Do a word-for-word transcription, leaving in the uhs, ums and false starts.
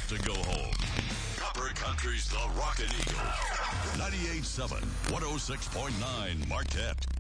to go home. Copper Country's The Rockin' Eagle. ninety-eight point seven, one oh six point nine Marquette.